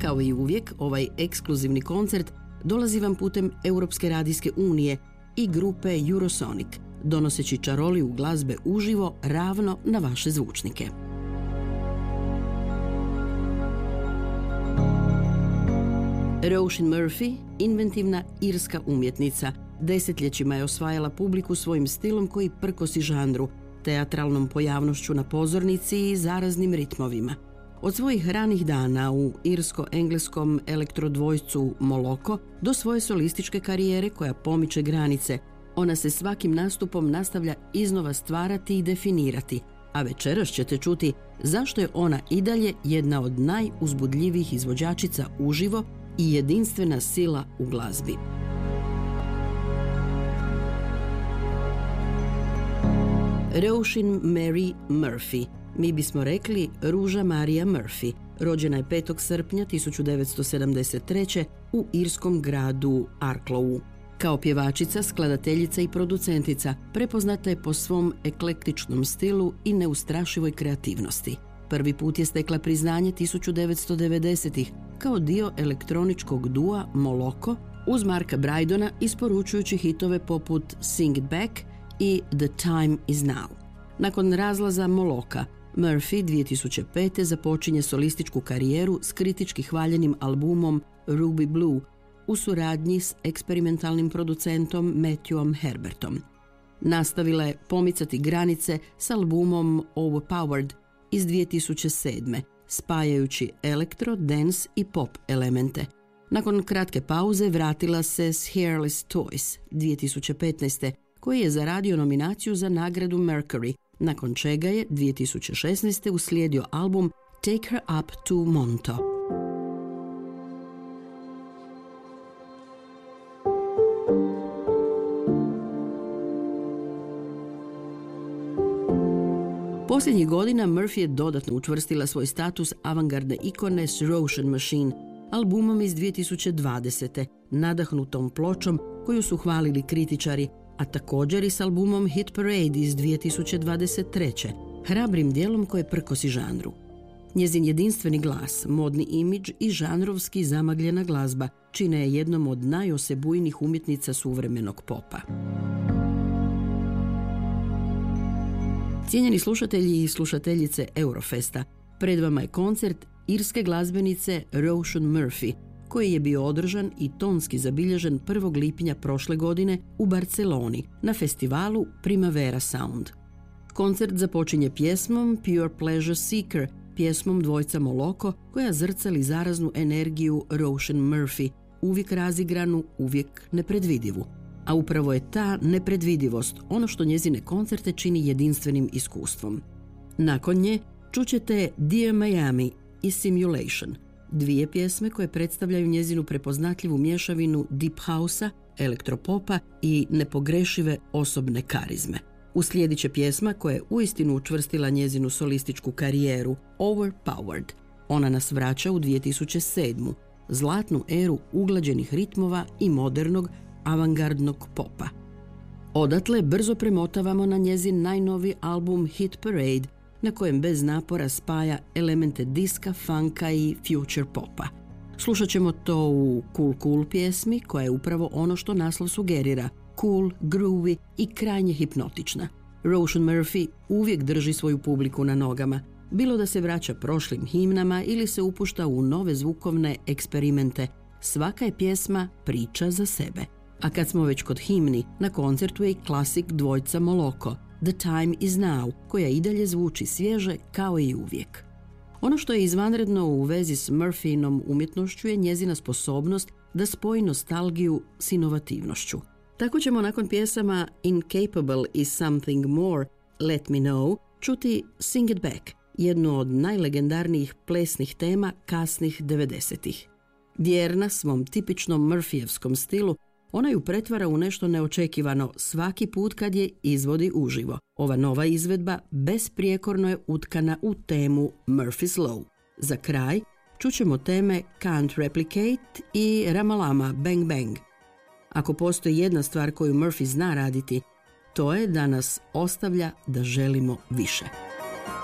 Kao i uvijek, ovaj ekskluzivni koncert dolazi vam putem Europske radijske unije i grupe Eurosonic, donoseći čaroliju glazbe uživo ravno na vaše zvučnike. Roisin Murphy, inventivna irska umjetnica, desetljećima je osvajala publiku svojim stilom koji prkosi žanru, teatralnom pojavnošću na pozornici i zaraznim ritmovima. Od svojih ranih dana u irsko-engleskom elektrodvojcu Moloko do svoje solističke karijere koja pomiče granice, ona se svakim nastupom nastavlja iznova stvarati i definirati, a večeras ćete čuti zašto je ona i dalje jedna od najuzbudljivijih izvođačica uživo i jedinstvena sila u glazbi. Roisin Mary Murphy, mi bismo rekli Ruža Marija Murphy, rođena je 5. srpnja 1973. u irskom gradu Arklowu. Kao pjevačica, skladateljica i producentica prepoznata je po svom eklektičnom stilu i neustrašivoj kreativnosti. Prvi put je stekla priznanje 1990-ih kao dio elektroničkog dua Moloko uz Marka Brydona, isporučujući hitove poput Sing It Back i The Time Is Now. Nakon razlaza Moloka, Murphy 2005. započinje solističku karijeru s kritički hvaljenim albumom Ruby Blue u suradnji s eksperimentalnim producentom Matthewom Herbertom. Nastavila je pomicati granice s albumom Overpowered iz 2007. spajajući elektro, dance i pop elemente. Nakon kratke pauze vratila se s Hairless Toys 2015. koji je zaradio nominaciju za nagradu Mercury, nakon čega je 2016. uslijedio album Take Her Up to Monto. Posljednjih godina Murphy je dodatno učvrstila svoj status avangardne ikone s Roisin Machine, albumom iz 2020. nadahnutom pločom koju su hvalili kritičari, a također i s albumom Hit Parade iz 2023. hrabrim dijelom koje prkosi žanru. Njezin jedinstveni glas, modni imidž i žanrovski zamagljena glazba čine je jednom od najosebujnijih umjetnica suvremenog popa. Cijenjeni slušatelji i slušateljice Eurofesta, pred vama je koncert irske glazbenice Roisin Murphy, koji je bio održan i tonski zabilježen 1. lipnja prošle godine u Barceloni na festivalu Primavera Sound. Koncert započinje pjesmom Pure Pleasure Seeker, pjesmom dvojca Moloko koja zrcali zaraznu energiju Roisin Murphy, uvijek razigranu, uvijek nepredvidivu. A upravo je ta nepredvidivost ono što njezine koncerte čini jedinstvenim iskustvom. Nakon nje čućete Dear Miami i Simulation, dvije pjesme koje predstavljaju njezinu prepoznatljivu mješavinu deep house-a, elektropopa i nepogrešive osobne karizme. Uslijedit će pjesma koja je uistinu učvrstila njezinu solističku karijeru, Overpowered. Ona nas vraća u 2007. zlatnu eru uglađenih ritmova i modernog avangardnog popa. Odatle brzo premotavamo na njezin najnoviji album Hit Parade, na kojem bez napora spaja elemente diska, funka i future popa. Slušat ćemo to u Cool pjesmi, koja je upravo ono što naslov sugerira, cool, groovy i krajnje hipnotična. Roisin Murphy uvijek drži svoju publiku na nogama, bilo da se vraća prošlim himnama ili se upušta u nove zvukovne eksperimente. Svaka je pjesma priča za sebe. A kad smo već kod himni, na koncertu je i klasik dvojca Moloko, The Time Is Now, koja i dalje zvuči svježe kao i uvijek. Ono što je izvanredno u vezi s Murphyinom umjetnošću je njezina sposobnost da spoji nostalgiju s inovativnošću. Tako ćemo nakon pjesama Incapable i Something More, Let Me Know, čuti Sing It Back, jednu od najlegendarnijih plesnih tema kasnih 90-ih. Vjerna svom tipičnom Murphyjevskom stilu, ona ju pretvara u nešto neočekivano svaki put kad je izvodi uživo. Ova nova izvedba besprijekorno je utkana u temu Murphy's Law. Za kraj čućemo teme Can't Replicate i Ramalama Bang Bang. Ako postoji jedna stvar koju Murphy zna raditi, to je da nas ostavlja da želimo više.